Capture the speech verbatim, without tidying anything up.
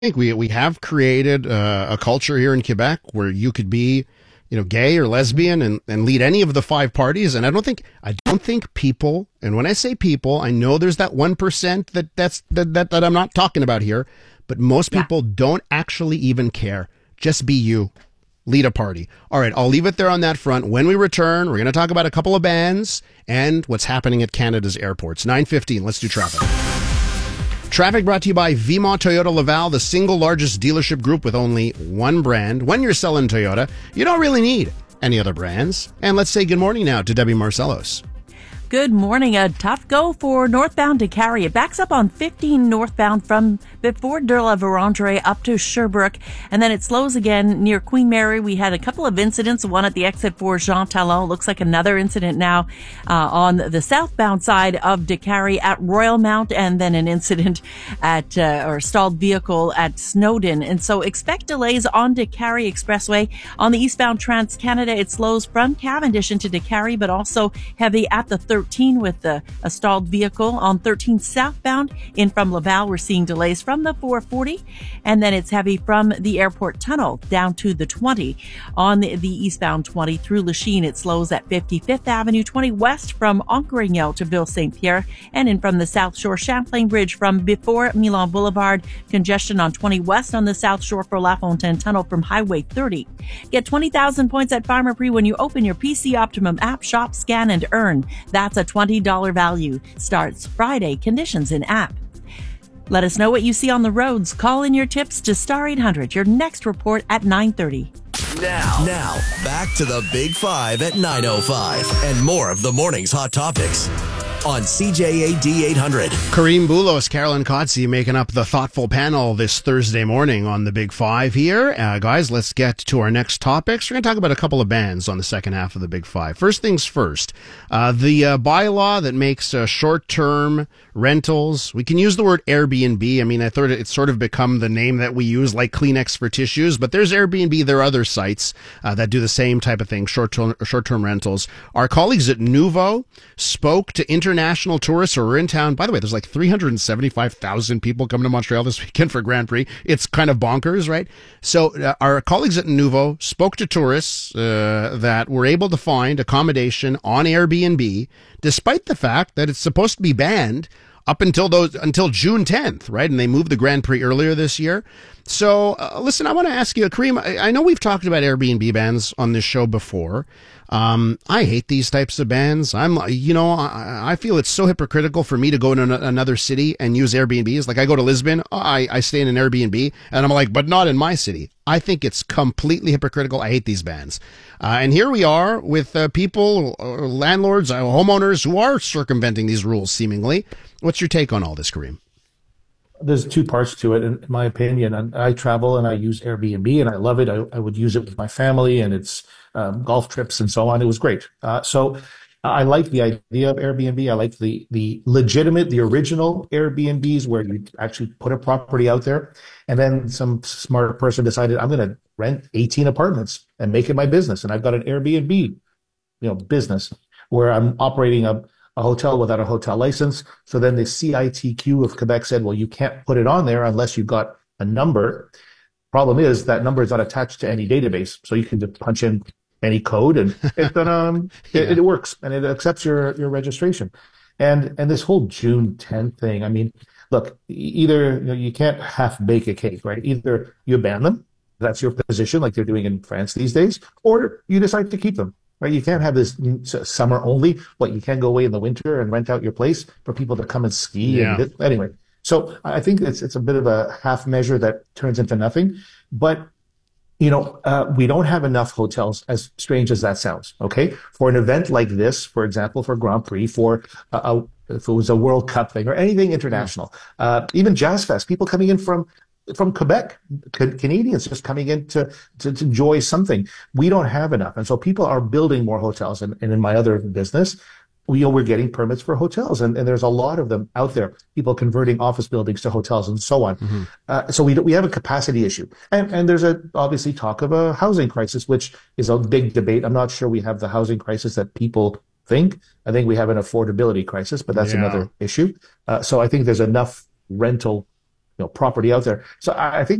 think we we have created uh, a culture here in Quebec where you could be, you know, gay or lesbian and, and lead any of the five parties. And I don't think I don't think people, and when I say people, I know there's that one percent that that's that, that that I'm not talking about here, but most Yeah. people don't actually even care. Just be you. Lead a party. All right, I'll leave it there on that front. When we return, we're going to talk about a couple of bands and what's happening at Canada's airports. nine fifteen, let's do traffic. Traffic brought to you by Vimont Toyota Laval, the single largest dealership group with only one brand. When you're selling Toyota, you don't really need any other brands. And let's say good morning now to Debbie Marcellos. Good morning. A tough go for northbound to carry. It backs up on fifteen northbound from before De La Vérendrye up to Sherbrooke, and then it slows again near Queen Mary. We had a couple of incidents, one at the exit for Jean Talon. Looks like another incident now uh, on the southbound side of Décarie at Royal Mount, and then an incident at, uh, or stalled vehicle at Snowden. And so expect delays on Décarie Expressway. On the eastbound Trans-Canada, it slows from Cavendish into Décarie, but also heavy at the thirteen with the, a stalled vehicle. On thirteen southbound in from Laval, we're seeing delays from the four forty, and then it's heavy from the airport tunnel down to the twenty. On the, the eastbound twenty through Lachine, it slows at fifty-fifth Avenue, twenty west from Ancrignal to Ville Saint Pierre, and in from the South Shore Champlain Bridge from before Milan Boulevard. Congestion on twenty west on the South Shore for La Fontaine Tunnel from Highway thirty. Get twenty thousand points at Pharmaprix when you open your P C Optimum app, shop, scan, and earn. That's a twenty dollars value. Starts Friday. Conditions in app. Let us know what you see on the roads. Call in your tips to Star eight hundred. Your next report at nine thirty. Now, now, back to the Big Five at nine oh five and more of the morning's hot topics on C J A D eight hundred. Kareem Boulos, Carolyn Kotze making up the thoughtful panel this Thursday morning on the Big Five here. Uh, guys, let's get to our next topics. We're going to talk about a couple of bands on the second half of the Big Five. First things first, uh, the uh, bylaw that makes uh, short-term rentals, we can use the word Airbnb. I mean, I thought it's sort of become the name that we use, like Kleenex for tissues, but there's Airbnb. There are other sites uh, that do the same type of thing, short-term, short-term rentals. Our colleagues at Nuvo spoke to international tourists who are in town. By the way, there's like three hundred seventy-five thousand people coming to Montreal this weekend for Grand Prix. It's kind of bonkers, right? So uh, our colleagues at Nuvo spoke to tourists uh, that were able to find accommodation on Airbnb, despite the fact that it's supposed to be banned up until those until June tenth, right? And they moved the Grand Prix earlier this year. So uh, listen, I want to ask you, Kareem, I, I know we've talked about Airbnb bans on this show before. Um, I hate these types of bans. I'm, you know, I, I feel it's so hypocritical for me to go to an, another city and use Airbnbs. Like I go to Lisbon, I, I stay in an Airbnb, and I'm like, but not in my city. I think it's completely hypocritical. I hate these bans. Uh, and here we are with uh, people, uh, landlords, uh, homeowners who are circumventing these rules seemingly. What's your take on all this, Kareem? There's two parts to it, in my opinion. And I travel and I use Airbnb and I love it. I, I would use it with my family and it's um, golf trips and so on. It was great. Uh, so I like the idea of Airbnb. I like the the legitimate, the original Airbnbs where you actually put a property out there. And then some smart person decided, I'm going to rent eighteen apartments and make it my business. And I've got an Airbnb, you know, business where I'm operating a a hotel without a hotel license. So then the C I T Q of Quebec said, well, you can't put it on there unless you've got a number. Problem is that number is not attached to any database. So you can just punch in any code and it, um, yeah. it, it works and it accepts your, your registration. And, and this whole June tenth thing, I mean, look, either, you know, you can't half bake a cake, right? Either you ban them, that's your position like they're doing in France these days, or you decide to keep them. Right, you can't have this summer only, but you can go away in the winter and rent out your place for people to come and ski. Yeah. And anyway, so I think it's it's a bit of a half measure that turns into nothing. But you know, uh, we don't have enough hotels, as strange as that sounds. Okay, for an event like this, for example, for Grand Prix, for a, a, if it was a World Cup thing or anything international, uh, even Jazz Fest, people coming in from. From Quebec, Canadians just coming in to, to, to enjoy something. We don't have enough. And so people are building more hotels. And, and in my other business, we, you know, we're getting permits for hotels. And, and there's a lot of them out there, people converting office buildings to hotels and so on. Mm-hmm. Uh, so we we have a capacity issue. And, and there's a obviously talk of a housing crisis, which is a big debate. I'm not sure we have the housing crisis that people think. I think we have an affordability crisis, but that's yeah. another issue. Uh, so I think there's enough rental know, property out there. So I, I think